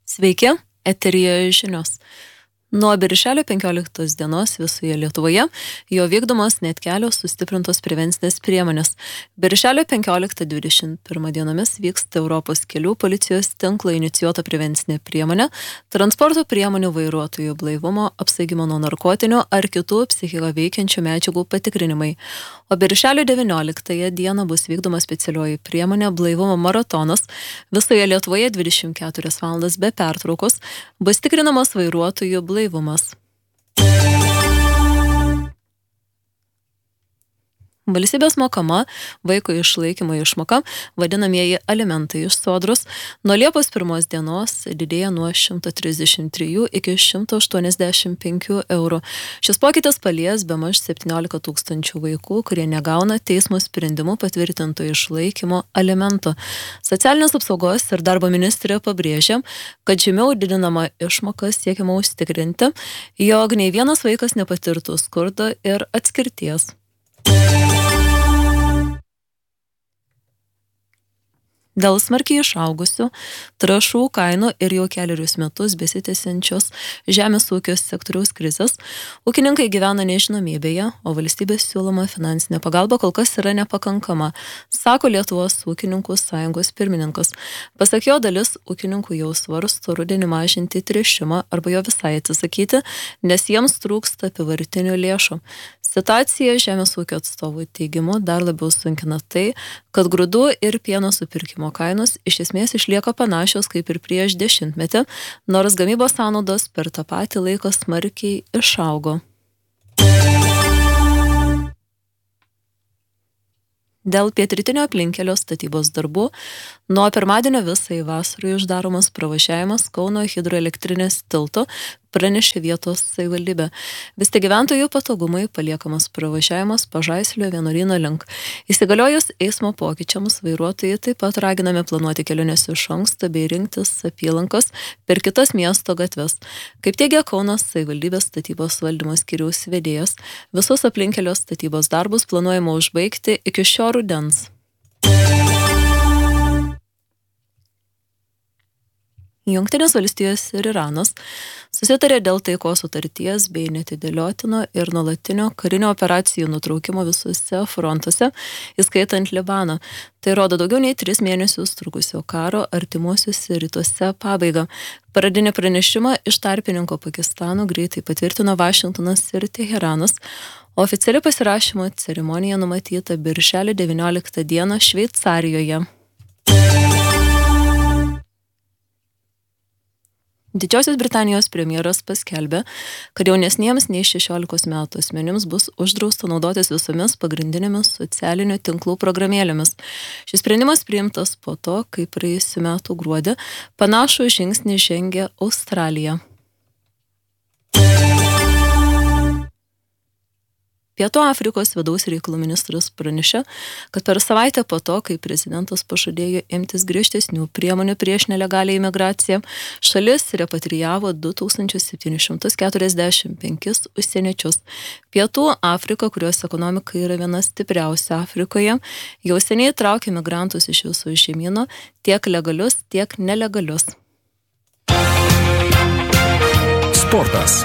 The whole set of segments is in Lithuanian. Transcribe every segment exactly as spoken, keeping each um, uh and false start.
Sveiki, eteryje žinios. Nuo birželio penkioliktos dienos visoje Lietuvoje jo vykdomos net kelios sustiprintos prevencinės priemonės. Birželio penkioliktą dvidešimt pirmą dienomis vyksta Europos kelių policijos tinklo inicijuota prevencinė priemonė transporto priemonių vairuotojų blaivumo, apsaigimo nuo narkotinių ar kitų psichiką veikiančių medžiagų patikrinimai. O birželio devynioliktąją dieną bus vykdoma specialioji priemonė blaivumo maratonas. Visoje Lietuvoje dvidešimt keturias valandas be pertraukos bus tikrinamas vairuotojų blaivumas. Valstybės mokama vaiko išlaikymo išmoka, vadinamieji alimentai iš Sodros, nuo Liepos pirmos dienos didėja nuo šimto trisdešimt trijų iki šimto aštuoniasdešimt penkių eurų. Šis pokytis palies bemaž septyniolika tūkstančių vaikų, kurie negauna teismo sprendimu patvirtinto išlaikymo alimento. Socialinės apsaugos ir darbo ministrė pabrėžė, kad žemiau didinama išmoka siekiama užtikrinti, jog nei vienas vaikas nepatirtų skurdo ir atskirties. Dėl smarkiai išaugusių trąšų kainų ir jau kelerius metus besitęsiančios žemės ūkio sektoriaus krizės, ūkininkai gyvena nežinomybėje, o valstybės siūloma finansinė pagalba kol kas yra nepakankama, sako Lietuvos ūkininkų sąjungos pirmininkas. Pasak jo, dalis ūkininkų jau svarsto rudenį mažinti tręšimą arba jo visai atsisakyti, nes jiems trūksta apyvartinių lėšų. Situacija žemės ūkio atstovų teigimu dar labiau sunkina tai, kad grūdų ir pieno supirkimo kainos iš esmės išlieka panašios kaip ir prieš dešimtmetį, nors gamybos sąnaudos per tą patį laiką smarkiai išaugo. Dėl pietrytinio aplinkelio statybos darbų nuo pirmadienio visai vasarai uždaromas pravažiavimas Kauno hidroelektrinės tiltu, pranešė vietos savivaldybė. Vis tik gyventojų patogumai paliekamas pravažiavimas Pažaislio vienuolyno link. Įsigaliojus eismo pokyčiams, vairuotojai taip pat raginami planuoti keliones iš anksto bei rinktis apylankas per kitas miesto gatves. Kaip teigia Kauno savivaldybės statybos valdymo skyriaus vedėjas, visus aplinkelio statybos darbus planuojama užbaigti iki šio rudens. Jungtinės valstijos ir Iranas susitarė dėl taikos sutarties bei neatidėliotino ir nuolatinio karinio operacijų nutraukimo visuose frontuose, įskaitant Libaną. Tai rodo daugiau nei tris mėnesius trukusio karo artimuosiuose rytuose pabaigą. Pradinį pranešimą iš tarpininko Pakistano greitai patvirtino Vašingtonas ir Teheranas. Oficiali pasirašymo ceremonija numatyta birželio devynioliktą dieną Šveicarijoje. Didžiosios Britanijos premjeras paskelbė, kad jaunesniems nei šešiolikos metų asmenims bus uždrausta naudotis visomis pagrindinėmis socialinių tinklų programėlėmis. Šis sprendimas priimtas po to, kai praėjusių metų gruodį panašų žingsnį žengė Australija. Pietų Afrikos vidaus reikalų ministras pranešė, kad per savaitę po to, kai prezidentas pažadėjo imtis griežtesnių priemonių prieš nelegalią imigraciją, šalis repatrijavo du tūkstančius septynis šimtus keturiasdešimt penkis užsieniečius. Pietų Afrika, kurios ekonomika yra viena stipriausia Afrikoje, jau seniai traukia migrantus iš viso žemyno, tiek legalius, tiek nelegalius. Sportas.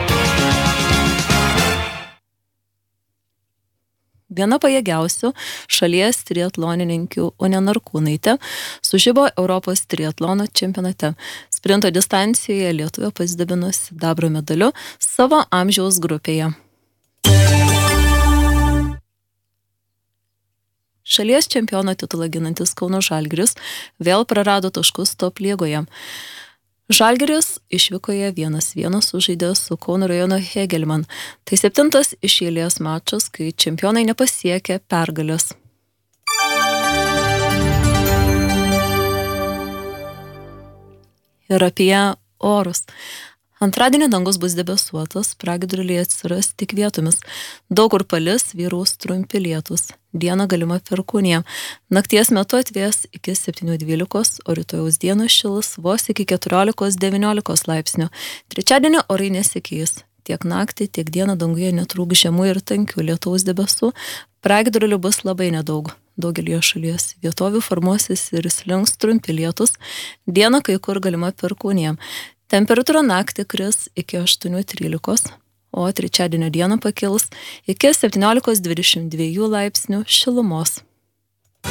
Viena pajėgiausių šalies triatlonininkių Unė Narkūnaitė sužibo Europos triatlono čempionate. Sprinto distancijoje lietuvė pasidabino sidabro medaliu savo amžiaus grupėje. Šalies čempiono titulą ginantis Kauno Žalgiris vėl prarado taškus top lygoje. Žalgiris išvykoje vienas vienas sužaidė su Kauno rajono Hegelman. Tai septintas iš eilės mačas, kai čempionai nepasiekė pergalės. Ir apie orus. Antradienį dangus bus debesuotas, pragiedruliai atsiras tik vietomis. Daug kur palis, vyraus trumpi lietūs. Dieną galima perkūnija. Nakties metu atvės iki septynių dvylikos, o rytojaus dieną šils vos iki keturiolikos devyniolikos laipsnių. Trečiadienį orai nesikeis. Tiek naktį, tiek dieną danguje netrūks žemų ir tankių lietaus debesų. Pragiedrulių bus labai nedaug. daugelį šalies vietovių formuosis ir slinks trumpi lietūs, dieną kai kur galima perkūnija. Temperatūra naktį kris iki aštuonių trylikos, o trečiadienio dieną pakils iki septyniolikos dvidešimt dviejų laipsnių šilumos.